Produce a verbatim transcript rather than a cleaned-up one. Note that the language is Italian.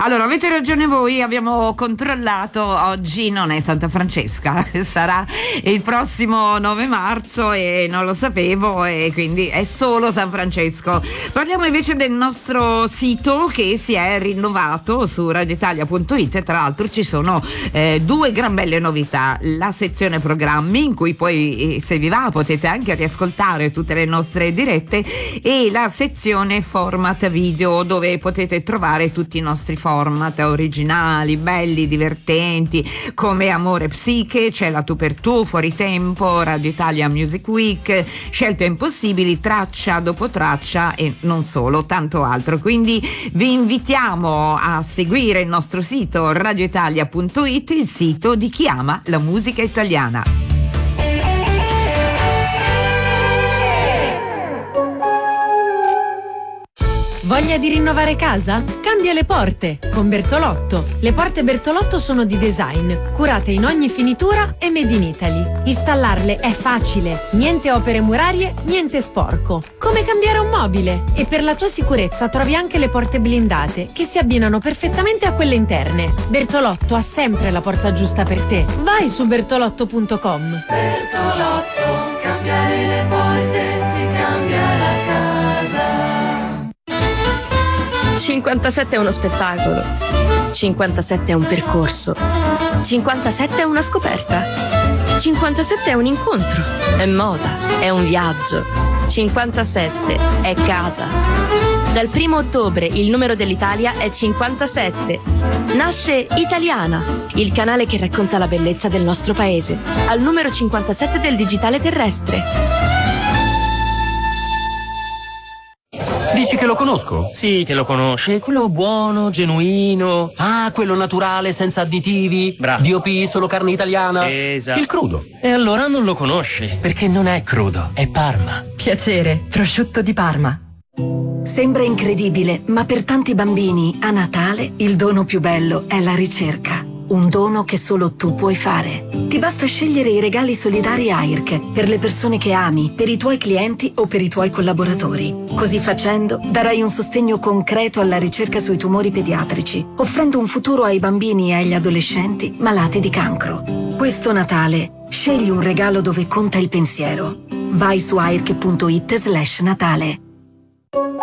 Allora, avete ragione voi, abbiamo controllato, oggi non è Santa Francesca, sarà il prossimo nove marzo e non lo sapevo, e quindi è solo San Francesco. Parliamo invece del nostro sito che si è rinnovato su radio italia punto it. Tra l'altro ci sono eh, due gran belle novità: la sezione programmi, in cui poi, se vi va, potete anche riascoltare tutte le nostre dirette, e la sezione format video, dove potete trovare tutti i nostri format originali, belli, divertenti, come Amore Psiche, c'è la Tu per Tu, Fuori Tempo, Radio Italia Music Week, Scelte Impossibili, Traccia dopo Traccia e non solo, tanto altro. Quindi vi invitiamo a seguire il nostro sito radio italia punto it, il sito di chi ama la musica italiana. Voglia di rinnovare casa? Cambia le porte con Bertolotto. Le porte Bertolotto sono di design, curate in ogni finitura e made in Italy. Installarle è facile, niente opere murarie, niente sporco. Come cambiare un mobile. E per la tua sicurezza trovi anche le porte blindate, che si abbinano perfettamente a quelle interne. Bertolotto ha sempre la porta giusta per te. Vai su bertolotto punto com. Bertolotto, cambiare le porte ti cambia la casa. cinquantasette è uno spettacolo, cinquantasette è un percorso, cinquantasette è una scoperta, cinquantasette è un incontro, è moda, è un viaggio, cinquantasette è casa. Dal primo ottobre il numero dell'Italia è cinquantasette. Nasce Italiana, il canale che racconta la bellezza del nostro paese, al numero cinquantasette del digitale terrestre. Dici che lo conosco? Sì, che lo conosci. È quello buono, genuino. Ah, quello naturale, senza additivi. Bravo. D O P, solo carne italiana. Esatto. Il crudo. E allora non lo conosci, perché non è crudo, è Parma. Piacere, prosciutto di Parma. Sembra incredibile, ma per tanti bambini a Natale il dono più bello è la ricerca. Un dono che solo tu puoi fare. Ti basta scegliere i regali solidari A I R C per le persone che ami, per i tuoi clienti o per i tuoi collaboratori. Così facendo darai un sostegno concreto alla ricerca sui tumori pediatrici, offrendo un futuro ai bambini e agli adolescenti malati di cancro. Questo Natale scegli un regalo dove conta il pensiero. Vai su A I R C punto it slash Natale.